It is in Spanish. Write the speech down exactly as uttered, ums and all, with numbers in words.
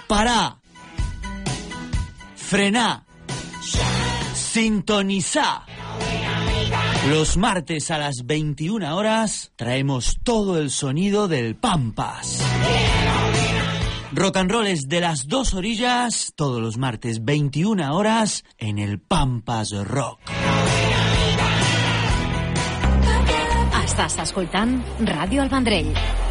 Pará, frená, sintonizá. Los martes a las veintiuna horas traemos todo el sonido del Pampas. Rock and roll es de las dos orillas, todos los martes veintiuna horas en el Pampas Rock. Estàs escoltant Ràdio El Vendrell.